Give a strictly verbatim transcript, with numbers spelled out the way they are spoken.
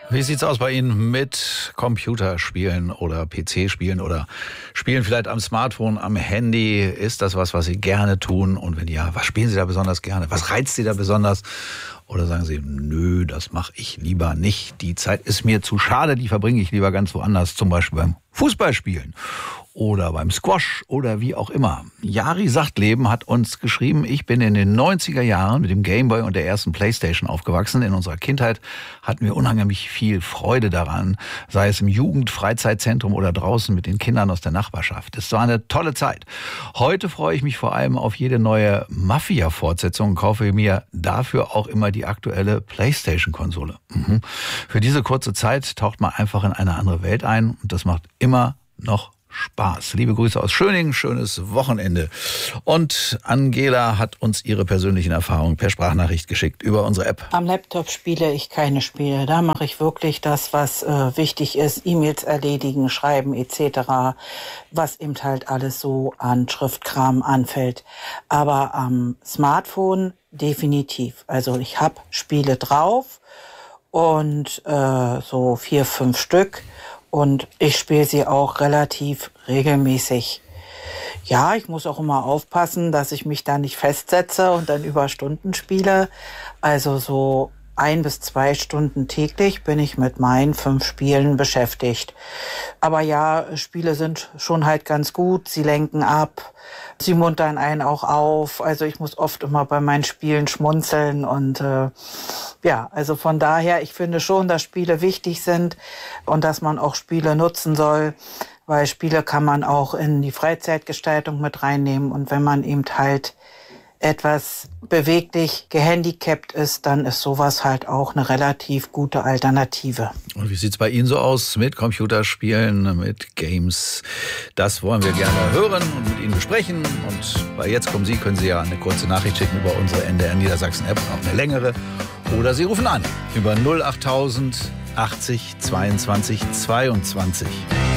Wie sieht's aus bei Ihnen mit Computerspielen oder P C-Spielen oder Spielen vielleicht am Smartphone, am Handy? Ist das was, was Sie gerne tun? Und wenn ja, was spielen Sie da besonders gerne? Was reizt Sie da besonders? Oder sagen Sie, nö, das mache ich lieber nicht. Die Zeit ist mir zu schade, die verbringe ich lieber ganz woanders, zum Beispiel beim Fußballspielen oder beim Squash oder wie auch immer. Jari Sachtleben hat uns geschrieben, ich bin in den neunziger Jahren mit dem Gameboy und der ersten Playstation aufgewachsen. In unserer Kindheit hatten wir unheimlich viel Freude daran, sei es im Jugend-Freizeitzentrum oder draußen mit den Kindern aus der Nachbarschaft. Es war eine tolle Zeit. Heute freue ich mich vor allem auf jede neue Mafia-Fortsetzung und kaufe mir dafür auch immer die aktuelle Playstation-Konsole. Mhm. Für diese kurze Zeit taucht man einfach in eine andere Welt ein und das macht immer noch Spaß. Liebe Grüße aus Schöningen, schönes Wochenende. Und Angela hat uns ihre persönlichen Erfahrungen per Sprachnachricht geschickt über unsere App. Am Laptop spiele ich keine Spiele. Da mache ich wirklich das, was äh, wichtig ist. E-Mails erledigen, schreiben et cetera. Was eben halt alles so an Schriftkram anfällt. Aber am Smartphone definitiv. Also ich habe Spiele drauf und äh, so vier, fünf Stück. Und ich spiele sie auch relativ regelmäßig. Ja, ich muss auch immer aufpassen, dass ich mich da nicht festsetze und dann über Stunden spiele. Also so ein bis zwei Stunden täglich bin ich mit meinen fünf Spielen beschäftigt. Aber ja, Spiele sind schon halt ganz gut. Sie lenken ab. Sie muntern einen auch auf. Also ich muss oft immer bei meinen Spielen schmunzeln. Und äh, ja, also von daher, ich finde schon, dass Spiele wichtig sind und dass man auch Spiele nutzen soll. Weil Spiele kann man auch in die Freizeitgestaltung mit reinnehmen. Und wenn man eben halt etwas beweglich gehandicapt ist, dann ist sowas halt auch eine relativ gute Alternative. Und wie sieht's bei Ihnen so aus mit Computerspielen, mit Games? Das wollen wir gerne hören und mit Ihnen besprechen. Und bei Jetzt kommen Sie, können Sie ja eine kurze Nachricht schicken über unsere N D R Niedersachsen App, auch eine längere. Oder Sie rufen an über null achttausend achtzig zweiundzwanzig zweiundzwanzig.